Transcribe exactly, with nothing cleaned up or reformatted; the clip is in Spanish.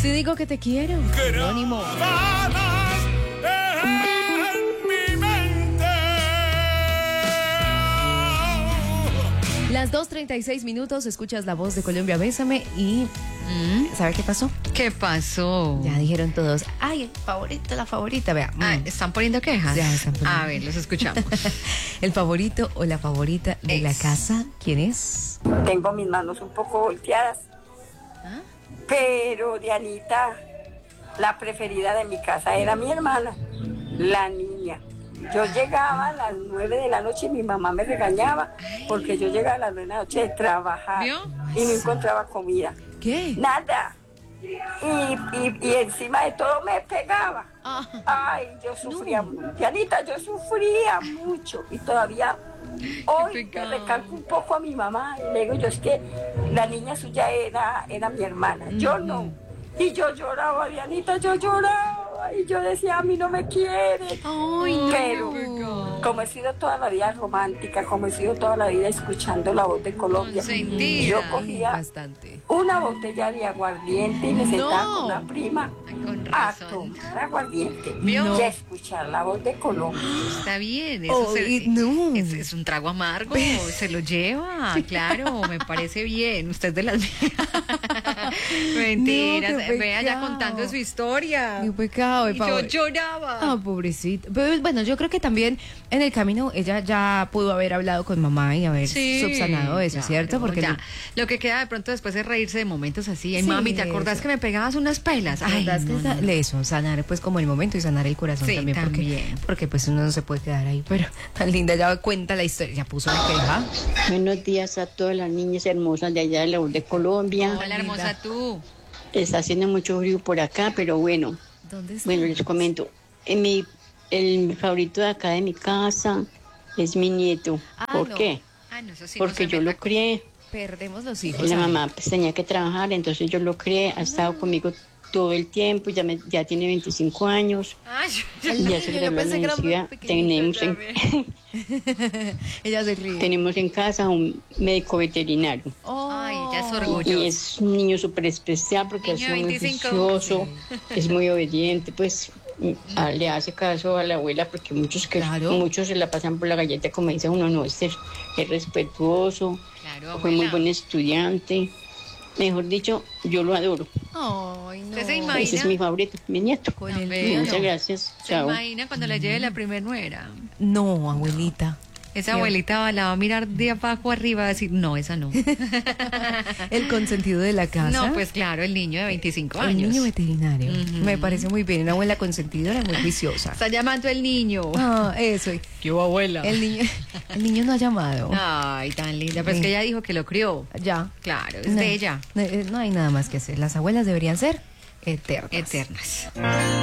Si digo que te quiero, Jerónimo. Las dos treinta y seis minutos, escuchas la voz de Colombia, Bésame y... ¿Mm? ¿Sabe qué pasó? ¿Qué pasó? Ya dijeron todos, ay, el favorito, la favorita, vea. Ah, Mm. ¿están poniendo quejas? Ya están poniendo. A ver, los escuchamos. El favorito o la favorita de Es. la casa, ¿quién es? Tengo mis manos un poco volteadas, ¿Ah? pero Dianita, la preferida de mi casa era mi hermana, la niña. Yo llegaba a las nueve de la noche y mi mamá me regañaba porque yo llegaba a las nueve de la noche de trabajar ¿Vio? y no encontraba comida. ¿Qué? Nada. Y, y, y encima de todo me pegaba. Ah. Ay, yo sufría mucho. Dianita, yo sufría mucho y todavía hoy me pecado. recalco un poco a mi mamá y le digo yo es que la niña suya era, era mi hermana, yo no. Y yo lloraba, Dianita, yo lloraba y yo decía, a mí no me quiere. Ay, no, Pero qué pecado. como he sido toda la vida romántica, como he sido toda la vida escuchando la voz de Colombia, Consentida. yo cogía Bastante. una botella de aguardiente y me sentaba No. con una prima Ay, con a razón. tomar aguardiente ¿Vio? y a escuchar la voz de Colombia. Está bien, eso se- Ay, no. es, es un trago amargo, se lo lleva, claro, me parece bien, usted es de las mías. Mentiras, No, qué vea ya pecado. contando su historia. Qué pecado, Y yo favor- lloraba. Ah, pobrecita. Pero bueno, yo creo que también en el camino ella ya pudo haber hablado con mamá y haber subsanado eso, claro, ¿cierto? Porque ya. no- Lo que queda de pronto después es reírse de momentos así. Ay, Sí, mami, ¿te acordás eso. que me pegabas unas pelas? la Ay, verdad es que no, sa- no. eso, sanar pues como el momento y sanar el corazón Sí, también, porque, también. porque pues uno no se puede quedar ahí, pero tan linda, ya cuenta la historia, ya puso la queja. Buenos días a todas las niñas hermosas de allá de la voz de Colombia. Hola, hermosa tú. Está haciendo mucho frío por acá, pero bueno, ¿Dónde está? bueno, les comento. En mi, el favorito de acá de mi casa es mi nieto. Ah, ¿Por no. qué? Ah, no, eso sí no Porque se yo meta lo crié. Perdemos los hijos. Y la ahí. mamá pues, tenía que trabajar, entonces yo lo crié. Ha estado conmigo todo el tiempo, ya, me, ya tiene veinticinco años. Ay, El Ya se niño, yo graduó en la pensé que era muy universidad. pequeñito, Tenemos en, Ella se ríe. tenemos en casa un médico veterinario. Oh. Ay, ya es Y orgulloso. es un niño súper especial porque Niño es muy veinticinco. juicioso, es muy obediente, pues mm, a- le hace caso a la abuela porque muchos que Claro. muchos se la pasan por la galleta, como dice uno, no, este es, es respetuoso, Claro, fue muy abuela. buen estudiante. Mejor dicho, yo lo adoro. Ay, no. ¿Usted se imagina? Ese es mi favorito, mi nieto. Con No, el ve, mío, Muchas no. gracias. ¿Se Chao. imagina cuando le lleve la primer nuera? No, abuelita. Esa Sí. abuelita la va a mirar de abajo arriba y va a decir, no, esa no. El consentido de la casa. No, pues claro, el niño de veinticinco el años. niño veterinario. Ujú. Me parece muy bien. Una abuela consentidora muy juiciosa. Está llamando el niño. Ah, eso. ¿Qué hubo, abuela? El niño, el niño no ha llamado. Ay, tan linda. Pues Sí. que ella dijo que lo crió. Ya. Claro, es No, de ella. No, eh, no hay nada más que hacer. Las abuelas deberían ser eternas. Eternas.